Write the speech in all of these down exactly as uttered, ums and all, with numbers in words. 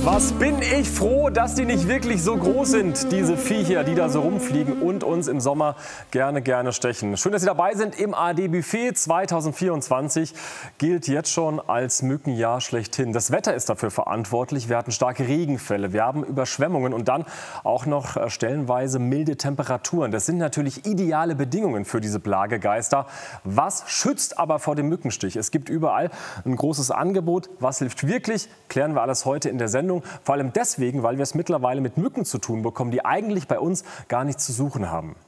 Was bin ich froh, dass die nicht wirklich so groß sind, diese Viecher, die da so rumfliegen und uns im Sommer gerne, gerne stechen. Schön, dass Sie dabei sind im A R D-Buffet. zweitausendvierundzwanzig gilt jetzt schon als Mückenjahr schlechthin. Das Wetter ist dafür verantwortlich. Wir hatten starke Regenfälle, wir haben Überschwemmungen und dann auch noch stellenweise milde Temperaturen. Das sind natürlich ideale Bedingungen für diese Plagegeister. Was schützt aber vor dem Mückenstich? Es gibt überall ein großes Angebot. Was hilft wirklich? Klären wir alles heute in der Sendung. Vor allem deswegen, weil wir es mittlerweile mit Mücken zu tun bekommen, die eigentlich bei uns gar nichts zu suchen haben.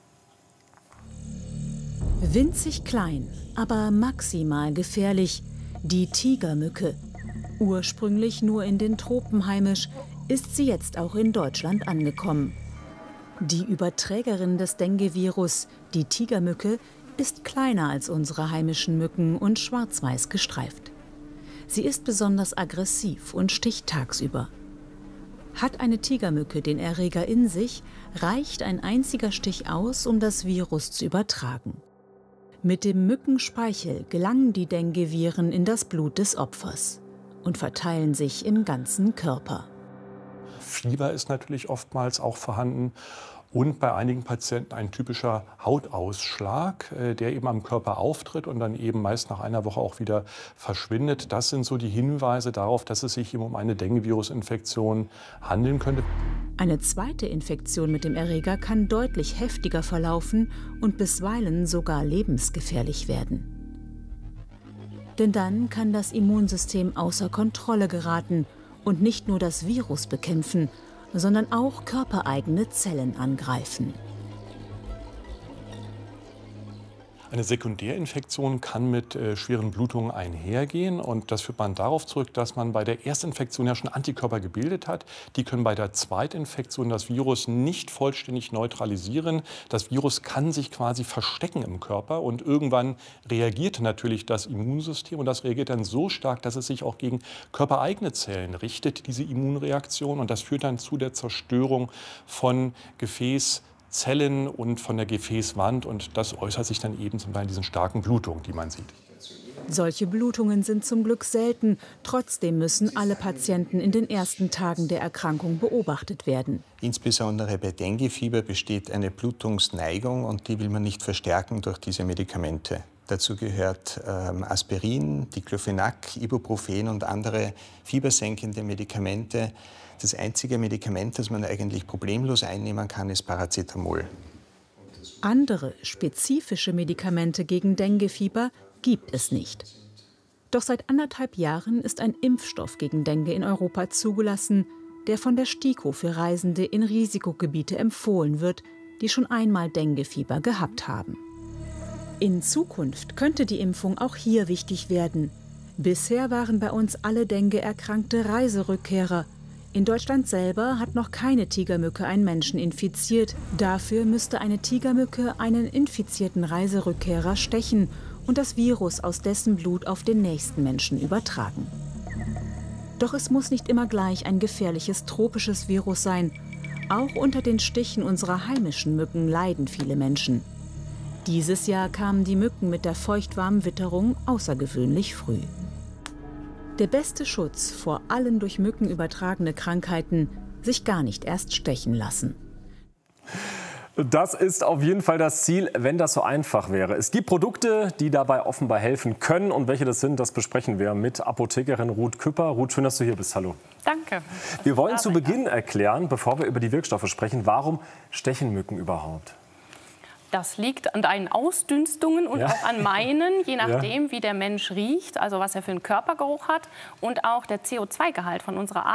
Winzig klein, aber maximal gefährlich. Die Tigermücke. Ursprünglich nur in den Tropen heimisch, ist sie jetzt auch in Deutschland angekommen. Die Überträgerin des Dengue-Virus, die Tigermücke, ist kleiner als unsere heimischen Mücken und schwarz-weiß gestreift. Sie ist besonders aggressiv und sticht tagsüber. Hat eine Tigermücke den Erreger in sich, reicht ein einziger Stich aus, um das Virus zu übertragen. Mit dem Mückenspeichel gelangen die Dengue-Viren in das Blut des Opfers und verteilen sich im ganzen Körper. Fieber ist natürlich oftmals auch vorhanden. Und bei einigen Patienten ein typischer Hautausschlag, der eben am Körper auftritt und dann eben meist nach einer Woche auch wieder verschwindet. Das sind so die Hinweise darauf, dass es sich eben um eine Dengue-Virus-Infektion handeln könnte. Eine zweite Infektion mit dem Erreger kann deutlich heftiger verlaufen und bisweilen sogar lebensgefährlich werden. Denn dann kann das Immunsystem außer Kontrolle geraten und nicht nur das Virus bekämpfen, sondern auch körpereigene Zellen angreifen. Eine Sekundärinfektion kann mit äh, schweren Blutungen einhergehen. Und das führt man darauf zurück, dass man bei der Erstinfektion ja schon Antikörper gebildet hat. Die können bei der Zweitinfektion das Virus nicht vollständig neutralisieren. Das Virus kann sich quasi verstecken im Körper. Und irgendwann reagiert natürlich das Immunsystem. Und das reagiert dann so stark, dass es sich auch gegen körpereigene Zellen richtet, diese Immunreaktion. Und das führt dann zu der Zerstörung von Gefäß Zellen und von der Gefäßwand, und das äußert sich dann eben zum Beispiel in diesen starken Blutungen, die man sieht. Solche Blutungen sind zum Glück selten. Trotzdem müssen alle Patienten in den ersten Tagen der Erkrankung beobachtet werden. Insbesondere bei Denguefieber besteht eine Blutungsneigung und die will man nicht verstärken durch diese Medikamente. Dazu gehört ähm, Aspirin, Diclofenac, Ibuprofen und andere fiebersenkende Medikamente. Das einzige Medikament, das man eigentlich problemlos einnehmen kann, ist Paracetamol. Andere spezifische Medikamente gegen Denguefieber gibt es nicht. Doch seit anderthalb Jahren ist ein Impfstoff gegen Dengue in Europa zugelassen, der von der STIKO für Reisende in Risikogebiete empfohlen wird, die schon einmal Denguefieber gehabt haben. In Zukunft könnte die Impfung auch hier wichtig werden. Bisher waren bei uns alle Dengue-Erkrankte Reiserückkehrer. In Deutschland selber hat noch keine Tigermücke einen Menschen infiziert. Dafür müsste eine Tigermücke einen infizierten Reiserückkehrer stechen und das Virus aus dessen Blut auf den nächsten Menschen übertragen. Doch es muss nicht immer gleich ein gefährliches tropisches Virus sein. Auch unter den Stichen unserer heimischen Mücken leiden viele Menschen. Dieses Jahr kamen die Mücken mit der feuchtwarmen Witterung außergewöhnlich früh. Der beste Schutz vor allen durch Mücken übertragene Krankheiten: sich gar nicht erst stechen lassen. Das ist auf jeden Fall das Ziel, wenn das so einfach wäre. Es gibt Produkte, die dabei offenbar helfen können. Und welche das sind, das besprechen wir mit Apothekerin Ruth Küpper. Ruth, schön, dass du hier bist. Hallo. Danke. Wir wollen zu Beginn erklären, bevor wir über die Wirkstoffe sprechen, warum stechen Mücken überhaupt? Das liegt an deinen Ausdünstungen und ja. auch an meinen, je nachdem, ja. wie der Mensch riecht, also was er für einen Körpergeruch hat, und auch der C O zwei Gehalt von unserer